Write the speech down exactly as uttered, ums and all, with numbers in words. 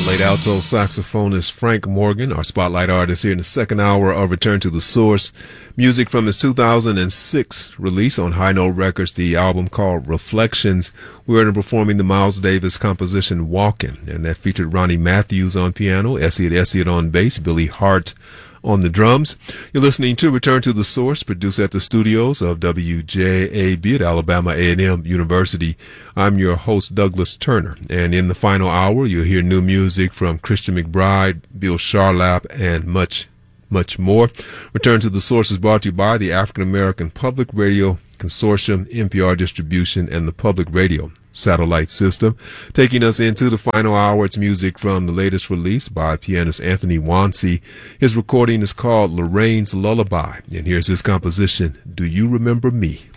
Late alto saxophonist Frank Morgan, our spotlight artist here in the second hour of Return to the Source. Music from his two thousand six release on High Note Records, the album called Reflections. We were performing the Miles Davis composition Walkin', and that featured Ronnie Matthews on piano, Esliot Esliot on bass, Billy Hart on the drums. You're listening to Return to the Source, produced at the studios of W J A B at Alabama A and M University. I'm your host, Douglas Turner, and in the final hour, you'll hear new music from Christian McBride, Bill Charlap, and much, much more. Return to the Source is brought to you by the African American Public Radio Consortium, N P R Distribution, and the Public Radio Satellite System. Taking us into the final hour, it's music from the latest release by pianist Anthony Wansey. His recording is called Lorraine's Lullaby, and here's his composition, Do You Remember Me?